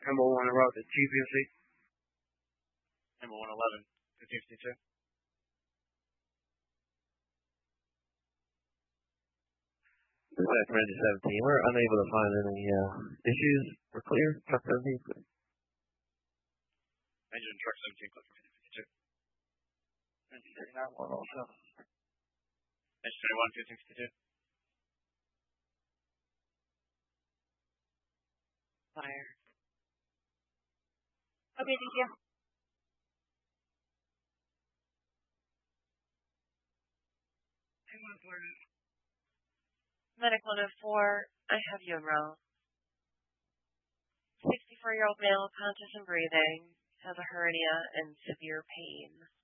Number 1 en route to GPMC. Number 111, 1552. Dispatch Ranger 17, we're unable to find any issues. We're clear. Truck 17, clear. Engine truck 17, clear for 1552. Engine 39, 107. Engine 21, 1552. Fire. Okay, thank you. Medic 104, I have you in row. 64-year-old male, conscious and breathing, has a hernia and severe pain.